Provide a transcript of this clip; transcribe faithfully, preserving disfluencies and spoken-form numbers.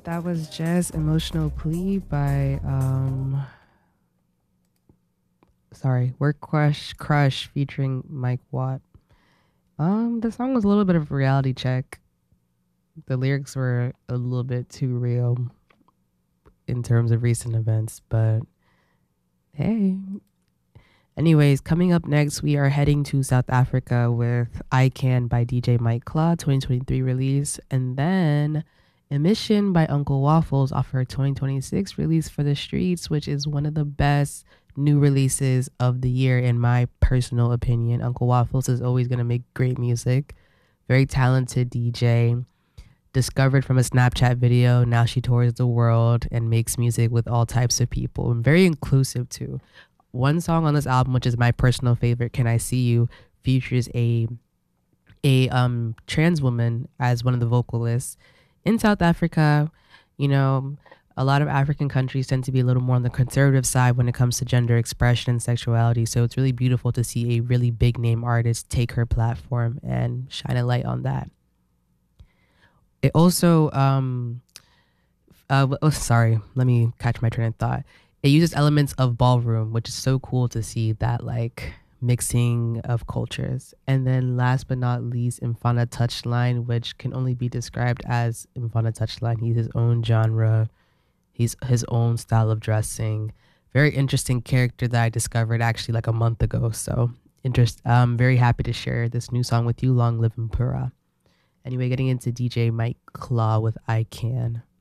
That was just Emotional Plea by um sorry, Work Crush Crush featuring Mike Watt. Um the song was a little bit of a reality check. The lyrics were a little bit too real in terms of recent events, but hey. Anyways, coming up next, we are heading to South Africa with I Can by D J Mike Claw, twenty twenty-three release, and then Emission by Uncle Waffles off her twenty twenty-six release For the Streets, which is one of the best new releases of the year, in my personal opinion. Uncle Waffles is always going to make great music. Very talented D J. Discovered from a Snapchat video. Now she tours the world and makes music with all types of people. And very inclusive, too. One song on this album, which is my personal favorite, Can I See You, features a a um trans woman as one of the vocalists. In South Africa, you know, a lot of African countries tend to be a little more on the conservative side when it comes to gender expression and sexuality. So it's really beautiful to see a really big name artist take her platform and shine a light on that. It also, um, uh, oh, sorry, let me catch my train of thought. It uses elements of ballroom, which is so cool to see that like mixing of cultures. And then last but not least, Infana Touchline, which can only be described as Infana Touchline. He's his own genre. He's his own style of dressing. Very interesting character that I discovered actually like a month ago. So interest. I'm very happy to share this new song with you. Long live Impura. Anyway, getting into D J Mike Claw with I Can.